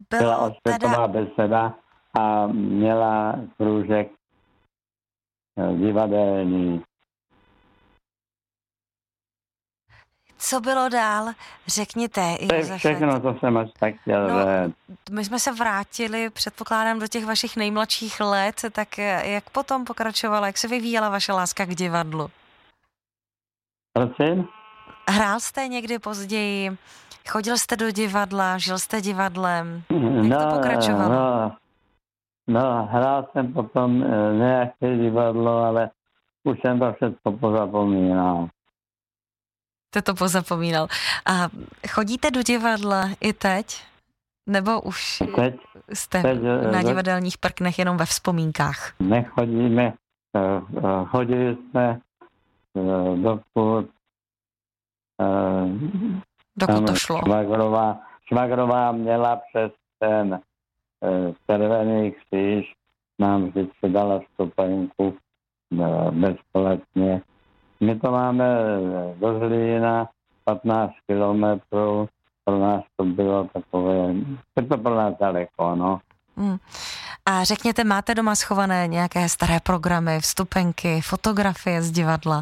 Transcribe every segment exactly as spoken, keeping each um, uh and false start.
byla osvětová teda... beseda a měla krůžek divadelní. Co bylo dál? Řekněte, To je Josefe. všechno, co jsem až tak chtěl. No, že... my jsme se vrátili, předpokládám, do těch vašich nejmladších let, tak jak potom pokračovala, jak se vyvíjela vaše láska k divadlu? Prosím? Hrál jste někdy později? Chodil jste do divadla? Žil jste divadlem? Jak no, to pokračovalo? No, no, hrál jsem potom nějaké divadlo, ale už jsem to všechno pozapomínal. Jste to pozapomínal. A chodíte do divadla i teď? Nebo už teď, jste teď, na divadelních prknech jenom ve vzpomínkách? Nechodíme. Chodili jsme dokud dokud to šlo. Švagrová, švagrová měla přes ten červený kříž, nám vždycky dala vstupenku bezplatně. My to máme do Zlína, patnáct kilometrů, pro nás to bylo takové, je to pro nás daleko, no. Hmm. A řekněte, máte doma schované nějaké staré programy, vstupenky, fotografie z divadla?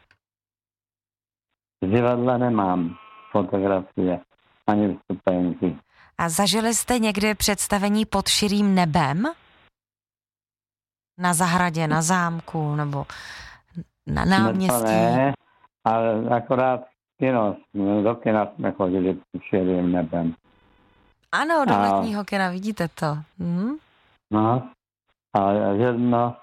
Z divadla nemám fotografie, ani vstupenky. A zažili jste někdy představení Pod širým nebem? Na zahradě, na zámku, nebo na náměstí? Ne, ale akorát kino, do kina jsme chodili pod širým nebem. Ano, do a... letního kina, vidíte to. Hm? No, a jedno,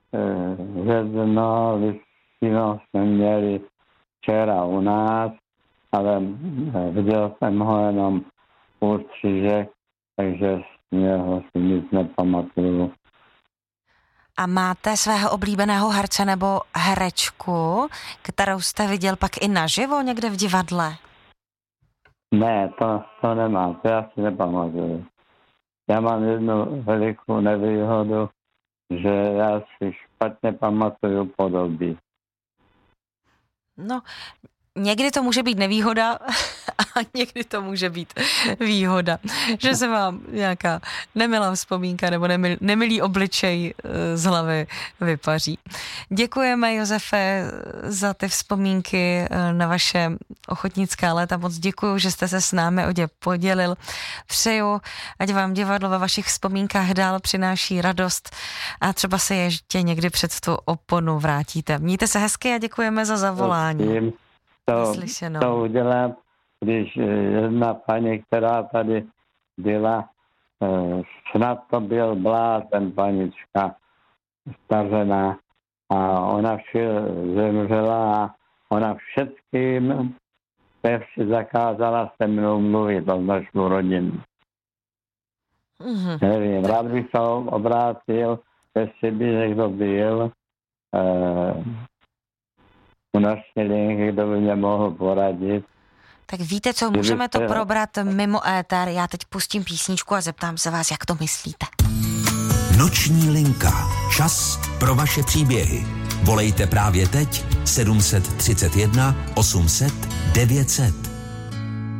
jedno kino jsme měli včera u nás, ale viděl jsem ho jenom ústřížek, takže z něho si nic nepamatuju. A máte svého oblíbeného herce nebo herečku, kterou jste viděl pak i naživo někde v divadle? Ne, to, to nemám, to já si nepamatuju. Já mám jednu velikou nevýhodu, že já si špatně pamatuju podoby. No, někdy to může být nevýhoda a někdy to může být výhoda, že se vám nějaká nemilá vzpomínka nebo nemil, nemilý obličej z hlavy vypaří. Děkujeme, Josefe, za ty vzpomínky na vaše ochotnická léta. Moc děkuju, že jste se s námi o ně podělil. Přeju, ať vám divadlo ve vašich vzpomínkách dál přináší radost a třeba se ještě někdy před tu oponu vrátíte. Mějte se hezky a děkujeme za zavolání. To, to udělám, když jedna paní, která tady byla, snad to byl blázen, panička stařená, a ona vše zemřela a ona všetkým pevši zakázala se mnou mluvit o našu rodinu. Mm-hmm. Nevím, rád bych se obrátil, jestli by někdo byl uh, u naší linky, kdo by mě mohl poradit. Tak víte co, můžeme to probrat mimo éter. Já teď pustím písničku a zeptám se vás, jak to myslíte. Noční linka. Čas pro vaše příběhy. Volejte právě teď sedm set třicet jedna osm set devět set.